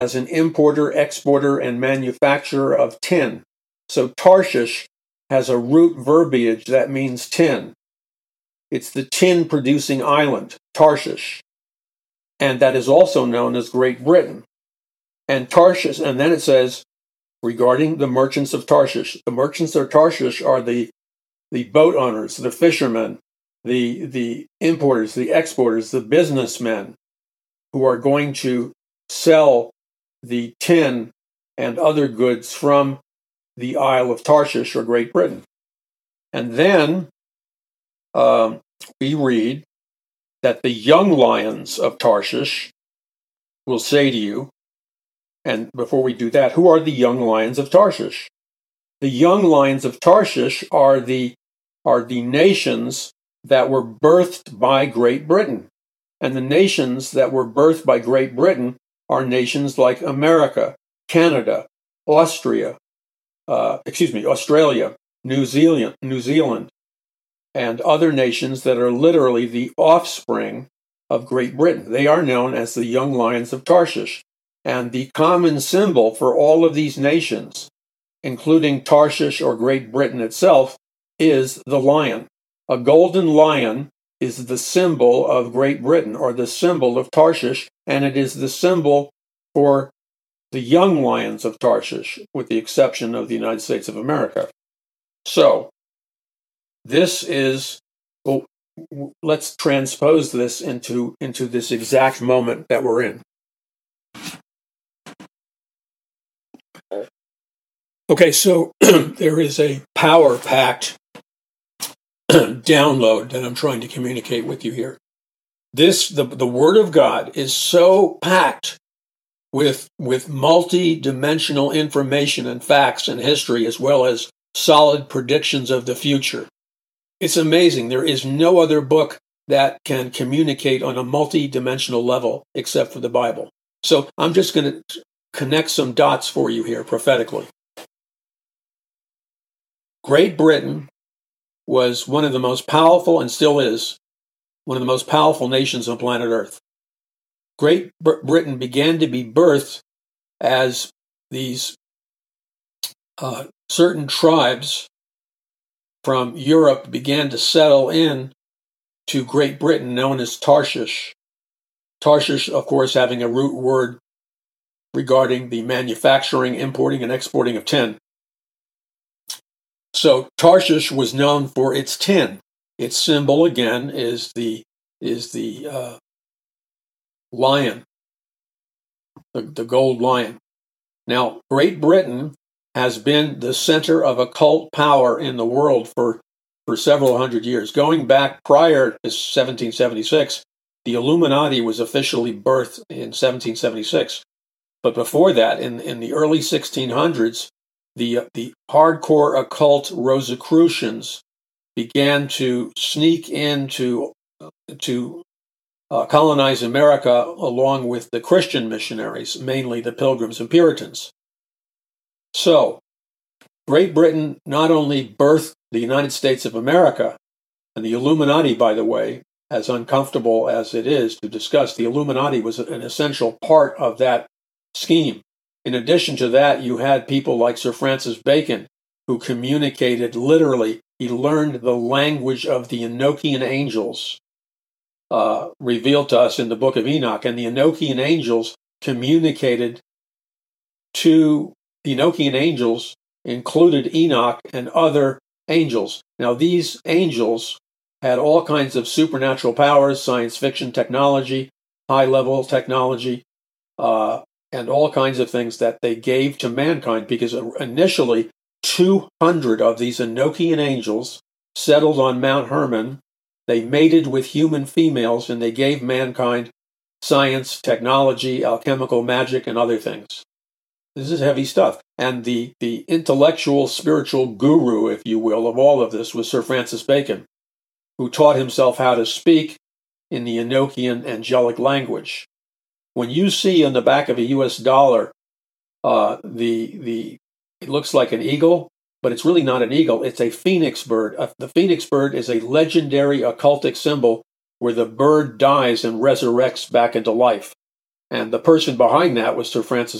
as an importer, exporter, and manufacturer of tin. So Tarshish has a root verbiage that means tin. It's the tin-producing island, Tarshish, and that is also known as Great Britain. And Tarshish, and then it says, regarding the merchants of Tarshish, the merchants of Tarshish are the boat owners, the fishermen, the importers, the exporters, the businessmen who are going to sell the tin and other goods from the Isle of Tarshish or Great Britain. And then we read that the young lions of Tarshish will say to you, and before we do that, who are the young lions of Tarshish? The young lions of Tarshish are the nations that were birthed by Great Britain. And the nations that were birthed by Great Britain are nations like America, Canada, Australia, New Zealand, and other nations that are literally the offspring of Great Britain. They are known as the young lions of Tarshish. And the common symbol for all of these nations, including Tarshish or Great Britain itself, is the lion. A golden lion is the symbol of Great Britain, or the symbol of Tarshish, and it is the symbol for the young lions of Tarshish, with the exception of the United States of America. So, this is, well, let's transpose this into this exact moment that we're in. Okay, so there is a power-packed download that I'm trying to communicate with you here. The Word of God is so packed with multi-dimensional information and facts and history, as well as solid predictions of the future. It's amazing. There is no other book that can communicate on a multi-dimensional level except for the Bible. So I'm just going to connect some dots for you here prophetically. Great Britain was one of the most powerful, and still is, one of the most powerful nations on planet Earth. Great Britain began to be birthed as these certain tribes from Europe began to settle in to Great Britain, known as Tarshish. Tarshish, of course, having a root word regarding the manufacturing, importing, and exporting of tin. So Tarshish was known for its tin. Its symbol, again, is the lion, the gold lion. Now, Great Britain has been the center of occult power in the world for several hundred years. Going back prior to 1776, the Illuminati was officially birthed in 1776. But before that, in the early 1600s, the hardcore occult Rosicrucians began to sneak in to colonize America along with the Christian missionaries, mainly the Pilgrims and Puritans. So, Great Britain not only birthed the United States of America, and the Illuminati, by the way, as uncomfortable as it is to discuss, the Illuminati was an essential part of that scheme. In addition to that, you had people like Sir Francis Bacon, who communicated literally. He learned the language of the Enochian angels, revealed to us in the book of Enoch. And the Enochian angels communicated to the Enochian angels, included Enoch and other angels. Now, these angels had all kinds of supernatural powers, science fiction technology, high-level technology, and all kinds of things that they gave to mankind, because initially 200 of these Enochian angels settled on Mount Hermon. They mated with human females, and they gave mankind science, technology, alchemical magic, and other things. This is heavy stuff. And the intellectual, spiritual guru, if you will, of all of this was Sir Francis Bacon, who taught himself how to speak in the Enochian angelic language. When you see on the back of a U.S. dollar, it looks like an eagle, but it's really not an eagle. It's a phoenix bird. The phoenix bird is a legendary occultic symbol where the bird dies and resurrects back into life. And the person behind that was Sir Francis